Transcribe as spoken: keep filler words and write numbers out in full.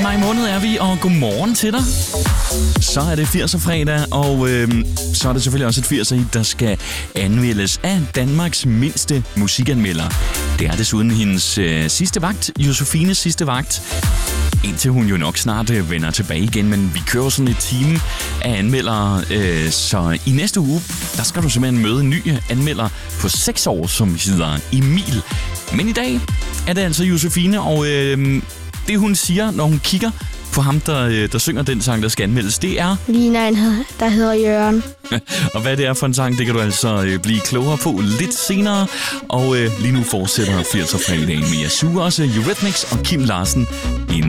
maj måned er vi, og godmorgen til dig. Så er det firser fredag, og øh, så er det selvfølgelig også et firser hit, der skal anmeldes af Danmarks mindste musikanmelder. Det er desuden hendes øh, sidste vagt, Josefines sidste vagt. Indtil hun jo nok snart øh, vender tilbage igen, men vi kører sådan et team af anmeldere, øh, så i næste uge, der skal du simpelthen møde en ny anmelder på seks år, som hedder Emil. Men i dag er det altså Josefine, og øh, det hun siger, når hun kigger på ham, der, der synger den sang, der skal anmeldes, det er... Ligner en, der hedder Jørgen. Og hvad det er for en sang, det kan du altså øh, blive klogere på lidt senere. Og øh, lige nu fortsætter firser fredagen med Yasu, også Eurythmics og Kim Larsen. En